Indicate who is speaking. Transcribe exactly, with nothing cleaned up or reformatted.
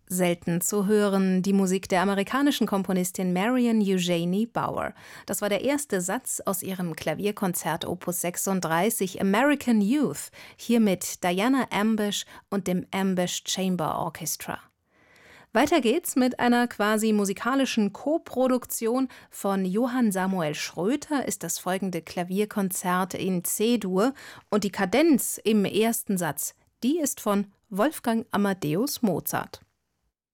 Speaker 1: Selten zu hören, die Musik der amerikanischen Komponistin Marion Eugenie Bauer. Das war der erste Satz aus ihrem Klavierkonzert Opus sechsunddreißig American Youth, hier mit Diana Ambush und dem Ambush Chamber Orchestra. Weiter geht's mit einer quasi musikalischen Koproduktion. Von Johann Samuel Schröter ist das folgende Klavierkonzert in C-Dur und die Kadenz im ersten Satz, die ist von Wolfgang Amadeus Mozart.